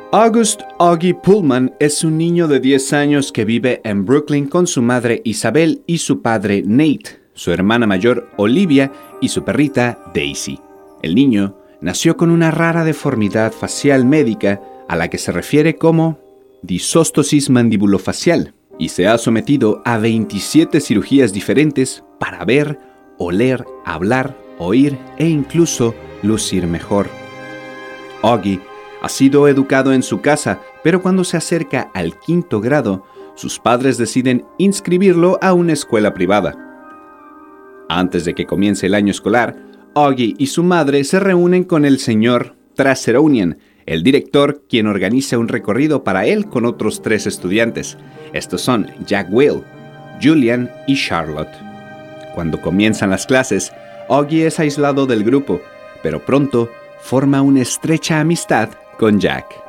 August Augie Pullman es un niño de 10 años que vive en Brooklyn con su madre Isabel y su padre Nate, su hermana mayor Olivia y su perrita Daisy. El niño nació con una rara deformidad facial médica a la que se refiere como disóstosis mandibulofacial y se ha sometido a 27 cirugías diferentes para ver, oler, hablar, oír e incluso lucir mejor. Augie ha sido educado en su casa, pero cuando se acerca al 5º grado, sus padres deciden inscribirlo a una escuela privada. Antes de que comience el año escolar, Augie y su madre se reúnen con el señor Traseronian, el director, quien organiza un recorrido para él con otros 3 estudiantes. Estos son Jack Will, Julian y Charlotte. Cuando comienzan las clases, Augie es aislado del grupo, pero pronto forma una estrecha amistad con Jack.